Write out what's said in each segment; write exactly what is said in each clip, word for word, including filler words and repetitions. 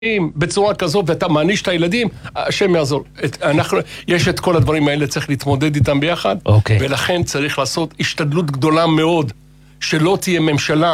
בצורה כזו, ואתה מעניש את הילדים, השם יעזור. אנחנו, יש את כל הדברים האלה, צריך להתמודד איתם ביחד, אוקיי. ולכן צריך לעשות השתדלות גדולה מאוד, שלא תהיה ממשלה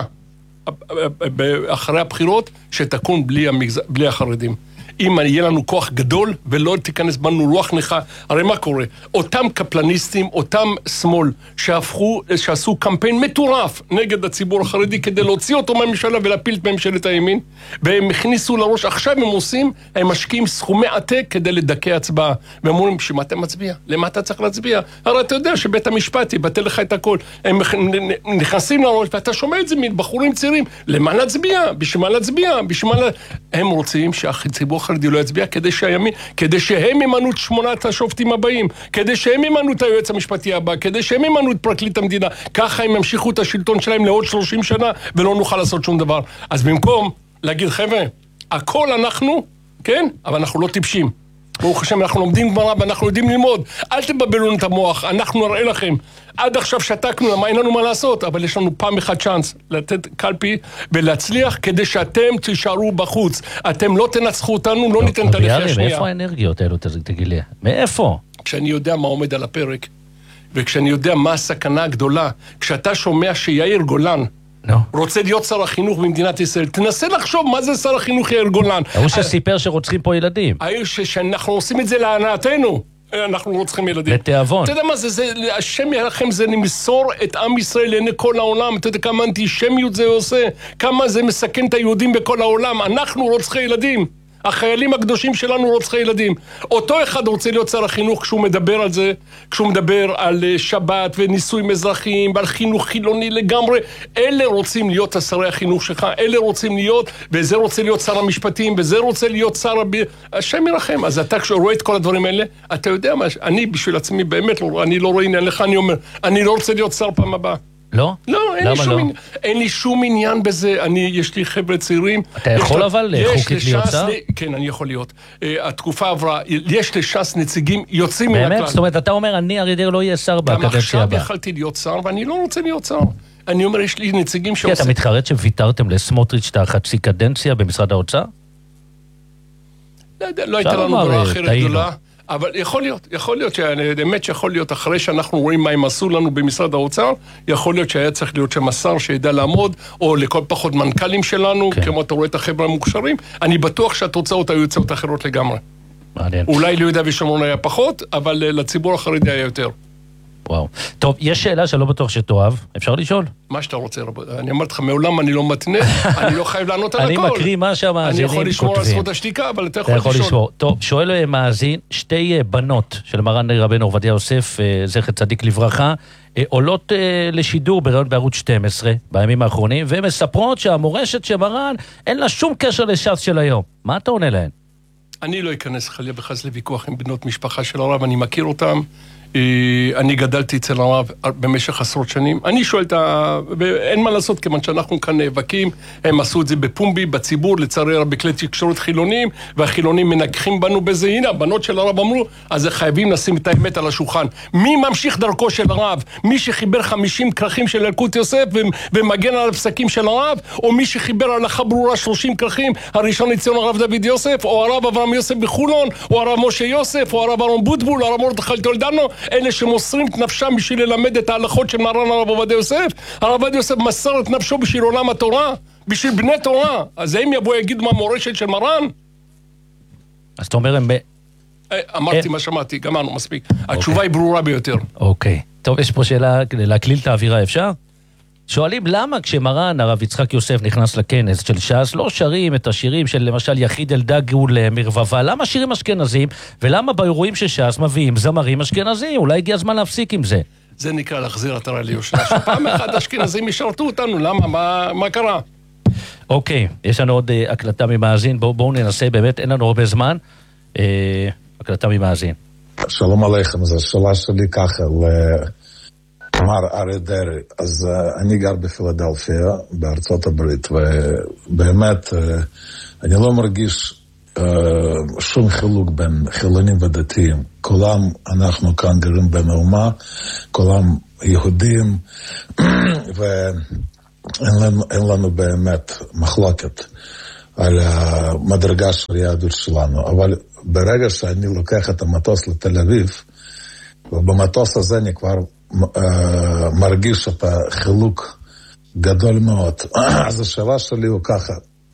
אחרי הבחירות, שתקום בלי, המגז... בלי החרדים. אם יהיה לנו כוח גדול, ולא תיכנס בנו רוח נכה, הרי מה קורה? אותם קפלניסטים, אותם שמאל, שהפכו, שעשו קמפיין מטורף נגד הציבור החרדי, כדי להוציא אותו מהממשלה ולהפיל את ממשלת הימין, והם הכניסו לראש, עכשיו הם עושים, הם משקיעים סכומי עתק כדי לדכא הצבעה, והם אומרים, שמה אתה מצביע? למה אתה צריך להצביע? הרי אתה יודע שבית המשפט יבטל לך את הכל, הם נכנסים לראש, ואתה שומע את זה מבחורים צעירים, למה להצביע? בשביל מה להצביע? בשביל מה לה... הם רוצים שהציבור החרדי לא יצביע, כדי שהימין, כדי שהם ימנו את שמונת השופטים הבאים, כדי שהם ימנו את היועץ המשפטי הבא, כדי שהם ימנו את פרקליט המדינה. ככה הם ימשיכו את השלטון שלהם לעוד שלושים שנה, ולא נוכל לעשות שום דבר. אז במקום להגיד, חבר'ה, הכל אנחנו, כן? אבל אנחנו לא טיפשים. ברוך השם, אנחנו לומדים גמרא ואנחנו יודעים ללמוד. אל תבלבלו את המוח, אנחנו נראה לכם. עד עכשיו שתקנו, למה אין לנו מה לעשות, אבל יש לנו פעם אחד צ'אנס לתת קלפי ולהצליח כדי שאתם תישארו בחוץ. אתם לא תנצחו אותנו, לא ניתן את הלכי השנייה. מאיפה האנרגיות האלו, תגיד לי? מאיפה? כשאני יודע מה עומד על הפרק, וכשאני יודע מה הסכנה הגדולה, כשאתה שומע שיאיר גולן, No. רוצה להיות שר החינוך במדינת ישראל, תנסה לחשוב מה זה שר החינוך יאיר גולן. הוא שסיפר שרוצחים פה ילדים. שאנחנו עושים את זה להנאתנו, אנחנו רוצחים ילדים. לתיאבון. אתה יודע מה זה, זה השם ירחם, זה למסור את עם ישראל לעיני כל העולם. אתה יודע כמה אנטישמיות זה עושה, כמה זה מסכן את היהודים בכל העולם. אנחנו רוצחי ילדים. החיילים הקדושים שלנו רוצחי ילדים. אותו אחד רוצה להיות שר החינוך כשהוא מדבר על זה, כשהוא מדבר על שבת ונישואים אזרחיים ועל חינוך חילוני לגמרי. אלה רוצים להיות שרי החינוך שלך, אלה רוצים להיות, וזה רוצה להיות שר המשפטים, וזה רוצה להיות שר הב... השם ירחם. אז אתה כשרואה את כל הדברים האלה, אתה יודע מה, אני בשביל עצמי באמת לא, אני לא רואה עניין לך, אני אומר, אני לא רוצה להיות שר פעם הבאה. לא? לא, אין לי, שום לא? עניין, אין לי שום עניין בזה. אני, יש לי חבר'ה צעירים. אתה יכול אבל חוקית להיות שר? כן, אני יכול להיות. התקופה עברה, יש לש"ס נציגים יוצאים מן הכלל. באמת? זאת אומרת, אתה אומר, אני אריה דרעי לא יהיה שר בקדנציה הבאה. גם עכשיו יכלתי להיות שר, ואני לא רוצה להיות שר. אני אומר, יש לי נציגים שעושים... אתה מתחרט שוויתרתם לסמוטריץ' את החצי קדנציה במשרד האוצר? לא יודע, לא הייתה לנו ברירה אחרת גדולה. אבל יכול להיות, יכול להיות, באמת שיכול להיות, אחרי שאנחנו רואים מה הם עשו לנו במשרד האוצר, יכול להיות שהיה צריך להיות שם השר שידע לעמוד, או לכל פחות מנכ"לים שלנו, כן. כמו אתה רואה את החבר'ה המוכשרים, אני בטוח שהתוצאות היו יוצאות אחרות לגמרי. מעניין. אולי ליהודה ושומרון היה פחות, אבל לציבור החרדי היה יותר. וואו. טוב, יש שאלה שלא בטוח שתאהב, אפשר לשאול? מה שאתה רוצה, רבות. אני אמרתי לך, מעולם אני לא מתנה, אני לא חייב לענות על הכל. אני מקריא מה שהמאזינים כותבים. אני יכול לשמור על זכות השתיקה, אבל אתה יכול לשאול. אתה יכול לשמור. טוב, שואל מאזין, שתי בנות של מרן רבנו עובדיה יוסף, זכר צדיק לברכה, עולות לשידור בראיון בערוץ שתים עשרה בימים האחרונים, והן מספרות שהמורשת של מרן אין לה שום קשר לש"ס של היום. מה אתה עונה להן? אני לא אכנס חלילה וחס לוויכוח עם בנות משפחה של הרב, אני מכיר אותם. אני גדלתי אצל הרב במשך עשרות שנים. אני שואל את ה... אין מה לעשות, כיוון שאנחנו כאן נאבקים, הם עשו את זה בפומבי, בציבור, לצערי הרב בכלי תקשורת חילוניים, והחילונים מנגחים בנו בזה. הנה, הבנות של הרב אמרו, אז חייבים לשים את האמת על השולחן. מי ממשיך דרכו של הרב? מי שחיבר חמישים כרכים של ילקוט יוסף ומגן על הפסקים של הרב, או מי שחיבר הלכה ברורה שלושים כרכים, הראשון לציון הרב דוד יוסף, או הרב אברהם יוסף בחולון, או הרב משה יוסף, או הרב אהרון בוטבול, או הרב מרדכי טולדנו, אלה שמוסרים את נפשם בשביל ללמד את ההלכות של מרן הרב עובדיה יוסף. הרב עובדיה יוסף מסר את נפשו בשביל עולם התורה, בשביל בני תורה. אז הם יבואו יגידו מה המורשת של מרן? אז אתה אומר הם... אמרתי מה שמעתי, גמרנו, מספיק. התשובה היא ברורה ביותר. אוקיי. טוב, יש פה שאלה, כדי להקליל את האווירה, אפשר? שואלים למה כשמרן הרב יצחק יוסף נכנס לכנס של ש"ס לא שרים את השירים של למשל יחיד אלדד גאול מרבבה, למה שירים אשכנזים ולמה באירועים של ש"ס מביאים זמרים אשכנזים? אולי הגיע הזמן להפסיק עם זה. זה נקרא להחזיר עטרה ליושנה, שפעם אחד אשכנזים ישרתו אותנו, למה? מה, מה קרה? אוקיי, יש לנו עוד uh, הקלטה ממאזין, בואו בוא ננסה, באמת אין לנו הרבה זמן, uh, הקלטה ממאזין. שלום עליכם, זו שאלה שלי ככה ל... מר אריה דרעי, אז uh, אני גר בפילדלפיה, בארצות הברית, ובאמת uh, אני לא מרגיש uh, שום חילוק בין חילונים ודתיים. כולם, אנחנו כאן גרים בין האומה, כולם יהודים, ואין לנו, אין לנו באמת מחלוקת. על המדרגה של היהדות שלנו. אבל ברגע שאני לוקח את המטוס לתל אביב, ובמטוס הזה אני כבר uh, מרגיש את החילוק גדול מאוד. אז השאלה שלי הוא ככה,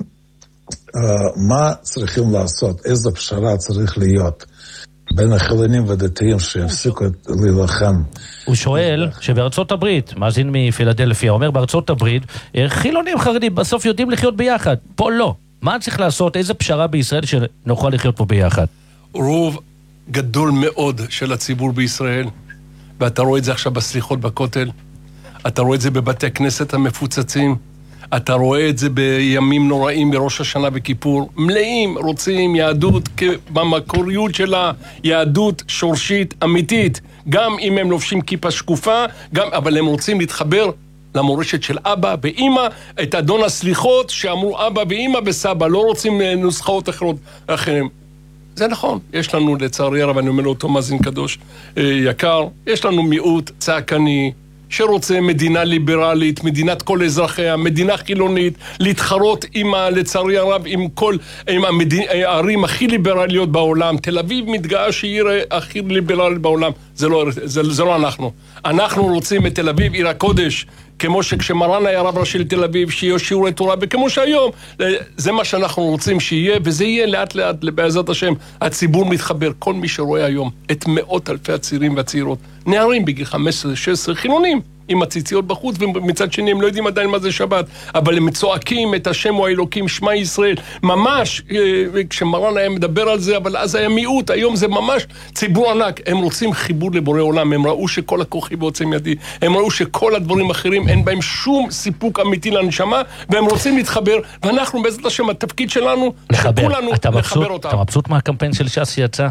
uh, מה צריכים לעשות? איזו פשרה צריך להיות בין החילונים ודתיים שהפסיקו להילחם? הוא שואל שבארצות הברית, מאזין מפילדלפיה, אומר בארצות הברית, חילונים חרדים בסוף יודעים לחיות ביחד, פה לא. מה צריך לעשות? איזו פשרה בישראל שנוכל לחיות פה ביחד? רוב גדול מאוד של הציבור בישראל, ואתה רואה את זה עכשיו בסליחות בכותל, אתה רואה את זה בבתי כנסת המפוצצים, אתה רואה את זה בימים נוראים בראש השנה וכיפור, מלאים רוצים יהדות במקוריות שלה, יהדות שורשית אמיתית, גם אם הם לובשים כיפה שקופה, גם, אבל הם רוצים להתחבר למורשת של אבא ואמא, את אדון הסליחות שאמרו אבא ואמא וסבא, לא רוצים נוסחאות אחרות אחרים. זה נכון, יש לנו לצערי הרב, אני אומר לאותו מאזין קדוש יקר, יש לנו מיעוט צעקני, שרוצה מדינה ליברלית, מדינת כל אזרחיה, מדינה חילונית, להתחרות עם, לצערי הרב, עם כל, עם המדינה, הערים הכי ליברליות בעולם. תל אביב מתגאה שהיא עיר הכי ליברלית בעולם. זה לא, זה, זה לא אנחנו. אנחנו רוצים את תל אביב, עיר הקודש, כמו שכשמרן היה רב ראשי לתל אביב, שיהיו שיעורי תורה, וכמו שהיום, זה מה שאנחנו רוצים שיהיה, וזה יהיה לאט לאט, בעזרת השם, הציבור מתחבר. כל מי שרואה היום את מאות אלפי הצעירים והצעירות, נערים בגיל חמש עשרה שש עשרה, חילונים, עם הציציות בחוץ, ומצד שני הם לא יודעים עדיין מה זה שבת, אבל הם צועקים את השם הוא האלוקים, שמע ישראל, ממש, כשמרן היה מדבר על זה, אבל אז היה מיעוט, היום זה ממש ציבור ענק, הם רוצים חיבור לבורא עולם, הם ראו שכל הכוחי בעוצם ידי, הם ראו שכל הדברים אחרים, אין בהם שום סיפוק אמיתי לנשמה, והם רוצים להתחבר, ואנחנו בעזרת השם, התפקיד שלנו, שכולנו לחבר אותם. אתה מבסוט מהקמפיין של ש"ס שיצא?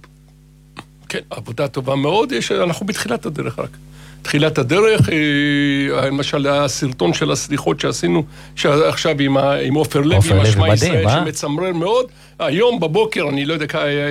כן, עבודה טובה מאוד, יש, אנחנו בתחילת הדרך רק. תחילת הדרך, למשל הסרטון של הסליחות שעשינו עכשיו עם עופר לוי, עם השמע ישראל, שמצמרר מאוד. היום בבוקר, אני לא יודע,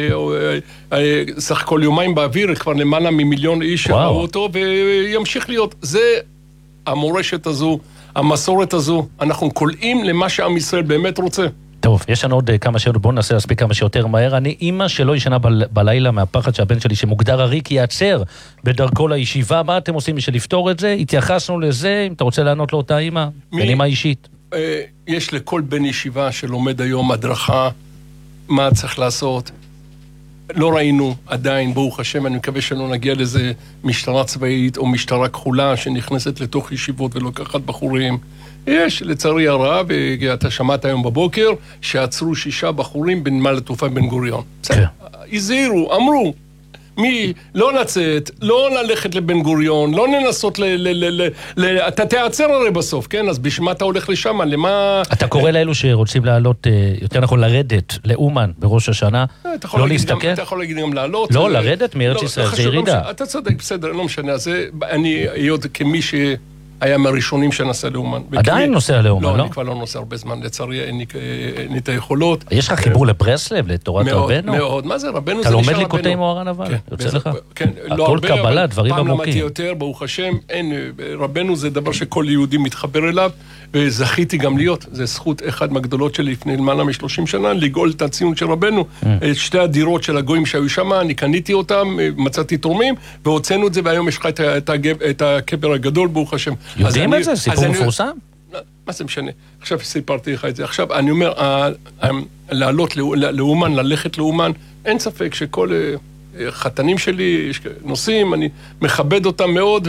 סך כל יומיים באוויר, כבר למעלה ממיליון איש שראו אותו, וימשיך להיות. זה המורשת הזו, המסורת הזו, אנחנו קולעים למה שעם ישראל באמת רוצה. טוב, יש לנו עוד כמה שאלות, בואו ננסה להספיק כמה שיותר מהר. אני אימא שלא ישנה ב- בלילה מהפחד שהבן שלי שמוגדר עריק ייעצר בדרכו לישיבה. מה אתם עושים בשביל לפתור את זה? התייחסנו לזה, אם אתה רוצה לענות לאותה אימא, בנימה אישית. יש לכל בן ישיבה שלומד היום הדרכה, מה צריך לעשות. לא ראינו עדיין, ברוך השם, אני מקווה שלא נגיע לזה משטרה צבאית או משטרה כחולה שנכנסת לתוך ישיבות ולוקחת בחורים. יש, לצערי הרב, אתה שמעת היום בבוקר, שעצרו שישה בחורים בנמל התעופה בן גוריון. בסדר, הזהירו, אמרו, מי, לא לצאת, לא ללכת לבן גוריון, לא ננסות ל... ל, ל, ל אתה תעצר הרי בסוף, כן? אז בשמה אתה הולך לשם, למה... אתה קורא לאלו שרוצים לעלות, יותר נכון לרדת, לאומן בראש השנה, לא להסתכל? אתה יכול להגיד גם לעלות. לא, לרדת מארץ ישראל, זה ירידה. אתה צודק, בסדר, לא משנה, אז אני, היות כמי ש... היה מהראשונים שנסע לאומן. עדיין נוסע לאומן, לא? לא, אני כבר לא נוסע הרבה זמן, לצערי אין לי את היכולות. יש לך חיבור לברסלב, לתורת רבנו? מאוד, מאוד. מה זה רבנו? אתה לומד ליקוטי מוהר"ן אבל? יוצא לך? כן, לא הכל הרבה, קבלה, דברים פעם עמוקים. למדתי יותר, ברוך השם, אין, רבנו זה דבר שכל יהודי מתחבר אליו, וזכיתי גם להיות, זה זכות אחד מהגדולות שלי לפני למעלה מ-שלושים שנה, לגאול את הציון של רבנו, שתי הדירות של הגויים שהיו שם, אני קניתי אותם, מצאתי תורמים, והוצאנו את זה, והיום יש לך את הקבר הגדול, ברוך השם. יודעים את זה? סיפור מפורסם? מה זה משנה? עכשיו סיפרתי לך את זה. עכשיו, אני אומר, לעלות לאומן, ללכת לאומן, אין ספק שכל חתנים שלי נוסעים, אני מכבד אותם מאוד,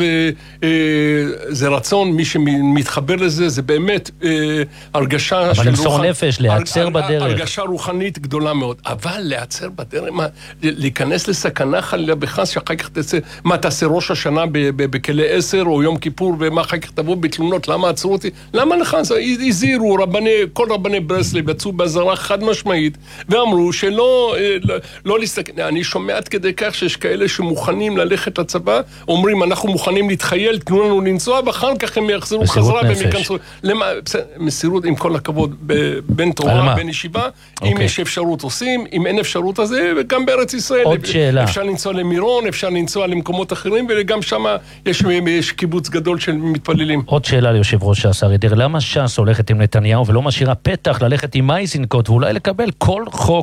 וזה רצון, מי שמתחבר לזה, זה באמת הרגשה... אבל למסור נפש, להיעצר בדרך. הרגשה רוחנית גדולה מאוד. אבל להיעצר בדרך, להיכנס לסכנה חלילה בחס, שאחר כך תעשה, מה תעשה ראש השנה בכלא עשר, או יום כיפור, ומה אחר כך תבוא בתלונות, למה עצרו אותי? למה לך? הזהירו, כל רבני ברסלב יצאו באזהרה חד משמעית, ואמרו שלא, לא להסתכל, אני שומע עד כדי כך שיש כאלה שמוכנים ללכת לצבא, אומרים, אנחנו מוכנים להתחייל, תנו לנו לנסוע, ואחר כך הם יחזרו חזרה והם ייכנסו. למה, מסירות עם כל הכבוד, בין תורה, בין ישיבה, אם יש אפשרות עושים, אם אין אפשרות הזה, וגם בארץ ישראל. עוד שאלה. אפשר לנסוע למירון, אפשר לנסוע למקומות אחרים, וגם שם יש, יש קיבוץ גדול של מתפללים. עוד שאלה ליושב ראש ש"ס, אריה דרעי, למה ש"ס הולכת עם נתניהו ולא משאירה פתח ללכת עם אייזנקוט, ואולי לקבל כל חוק